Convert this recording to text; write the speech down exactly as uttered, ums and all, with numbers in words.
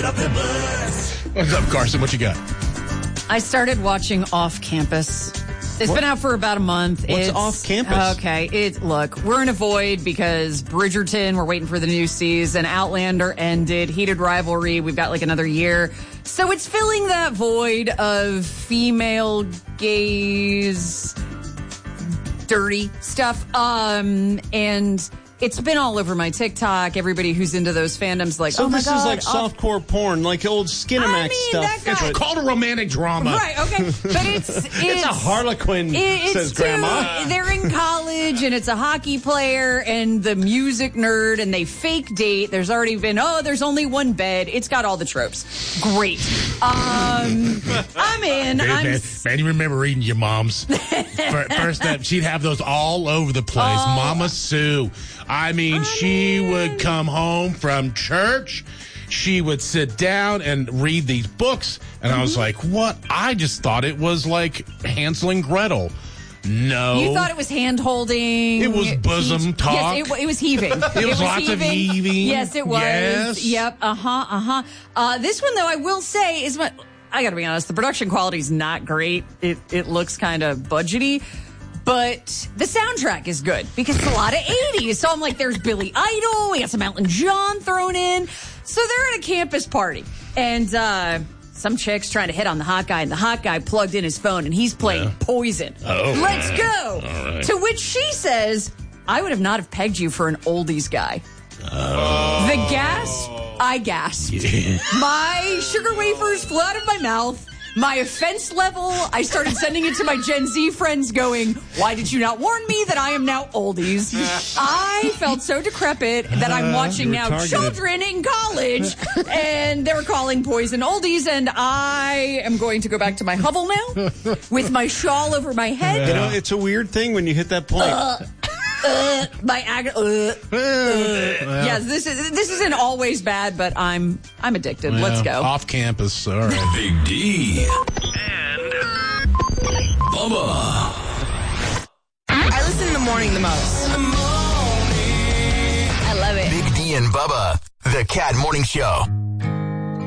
get off the bus. What's up, Carson? What you got? I started watching Off Campus. It's What? been out for about a month. What's it's, Off Campus? Okay. It, look, we're in a void because Bridgerton, we're waiting for the new season. Outlander ended. Heated Rivalry, we've got like another year. So it's filling that void of female gaze, dirty stuff. Um, and it's been all over my TikTok. Everybody who's into those fandoms like, So oh my this God, is like Off- softcore porn, like old Skinamax I mean, stuff. that guy- It's called a romantic drama. Right, okay. But it's... It's, It's a Harlequin, It- It's says two- Grandma. They're in college, and it's a hockey player and the music nerd, and they fake date. There's already been, oh, there's only one bed. It's got all the tropes. Great. Um, I'm in. Man, I'm man, man, you remember reading your mom's Fir- first step? She'd have those all over the place. Oh. Mama Sue. I mean, I she mean- would come home from church. She would sit down and read these books. And I was like, what? I just thought it was like Hansel and Gretel. No. You thought it was hand holding. It was bosom He- talk. Yes, it, wa- it was heaving. It was lots of heaving. Yes, it was. Yes. Yep. Uh huh. Uh huh. Uh, this one though, I will say, is what I got to be honest. The production quality is not great. It it looks kind of budgety. But the soundtrack is good because it's a lot of eighties. So I'm like, there's Billy Idol. We got some Elton John thrown in. So they're at a campus party. And uh, some chick's trying to hit on the hot guy. And the hot guy plugged in his phone and he's playing Yeah. Poison. Oh, Let's right. go. All right. To which she says, I would have not have pegged you for an oldies guy. Oh. The gas, I gasped. Yeah. My sugar wafers flew out of my mouth. My offense level, I started sending it to my Gen Z friends going, why did you not warn me that I am now oldies? I felt so decrepit that I'm watching you were now targeted. children in college, and they were calling Poison oldies, and I am going to go back to my hovel now with my shawl over my head. You know, it's a weird thing when you hit that point. Uh, uh, my ag- uh, uh. Yes, this is this isn't always bad, but I'm I'm addicted. Let's go. Off campus. All right. Big D. And Bubba. I listen in the morning the most. I love it. Big D and Bubba, the Cat Morning Show.